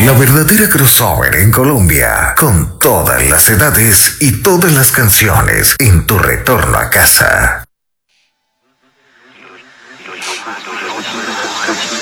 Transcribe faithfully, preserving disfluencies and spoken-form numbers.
La verdadera crossover en Colombia, con todas las edades y todas las canciones en tu retorno a casa.